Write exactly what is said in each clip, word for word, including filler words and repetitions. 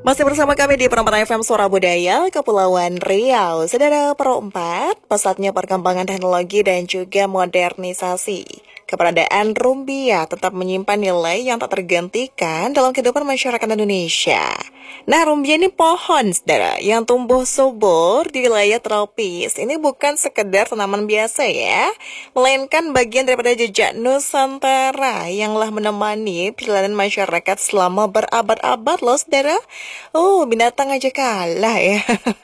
Masih bersama kami di Perempuan F M Suara Budaya, Kepulauan Riau. Saudara Pro empat, pesatnya perkembangan teknologi dan juga modernisasi. Keberadaan rumbia tetap menyimpan nilai yang tak tergantikan dalam kehidupan masyarakat Indonesia. Nah, rumbia ini pohon, saudara, yang tumbuh subur di wilayah tropis. Ini bukan sekedar tanaman biasa ya, melainkan bagian daripada jejak Nusantara yang telah menemani perjalanan masyarakat selama berabad-abad loh, saudara. Oh, binatang aja kalah ya.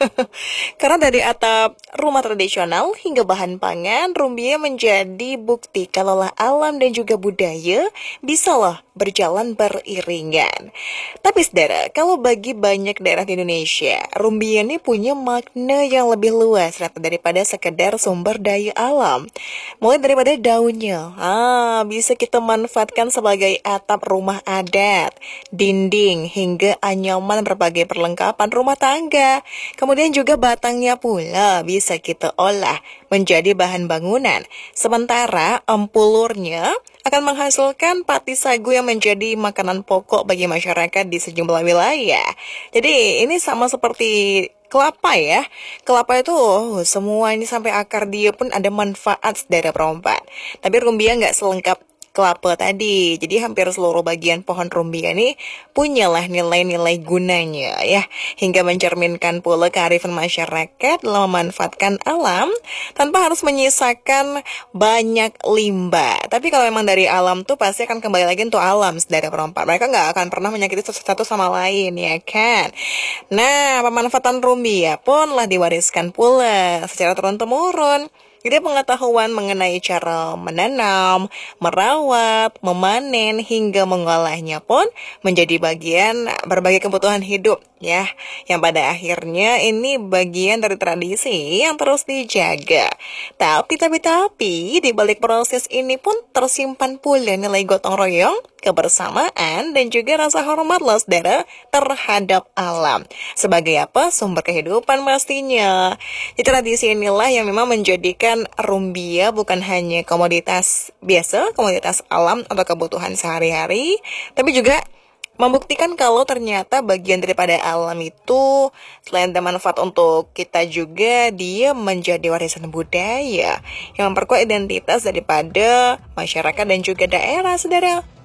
Karena dari atap rumah tradisional hingga bahan pangan, rumbia menjadi bukti kalaulah alam dan juga budaya bisa loh berjalan beriringan. Tapi saudara, kalau bagi banyak daerah di Indonesia, rumbia ini punya makna yang lebih luas daripada sekedar sumber daya alam. Mulai daripada daunnya, ah, bisa kita manfaatkan sebagai atap rumah adat, dinding, hingga anyaman berbagai perlengkapan rumah tangga. Kemudian juga batangnya pula bisa kita olah menjadi bahan bangunan. Sementara empulurnya akan menghasilkan pati sagu yang menjadi makanan pokok bagi masyarakat di sejumlah wilayah. Jadi ini sama seperti kelapa ya. Kelapa itu oh, semua ini sampai akar dia pun ada manfaat dari perompak. Tapi rumbia nggak selengkap kelapa tadi. Jadi hampir seluruh bagian pohon rumbia ini punyalah nilai-nilai gunanya ya, hingga mencerminkan pula kearifan masyarakat dalam memanfaatkan alam tanpa harus menyisakan banyak limbah. Tapi kalau memang dari alam tuh pasti akan kembali lagi untuk alam, saudara perompak. Mereka nggak akan pernah menyakiti satu sama lain ya kan. Nah, pemanfaatan rumbia pun lah diwariskan pula secara turun-temurun. Jadi pengetahuan mengenai cara menanam, merawat, memanen, hingga mengolahnya pun menjadi bagian berbagai kebutuhan hidup ya. Yang pada akhirnya ini bagian dari tradisi yang terus dijaga. Tapi, tapi, tapi, di balik proses ini pun tersimpan pula nilai gotong royong, kebersamaan, dan juga rasa hormat loh saudara terhadap alam. Sebagai apa? Sumber kehidupan pastinya. Di tradisi inilah yang memang menjadikan rumbia bukan hanya komoditas biasa, komoditas alam atau kebutuhan sehari-hari, tapi juga membuktikan kalau ternyata bagian daripada alam itu selain bermanfaat untuk kita juga, dia menjadi warisan budaya yang memperkuat identitas daripada masyarakat dan juga daerah, saudara.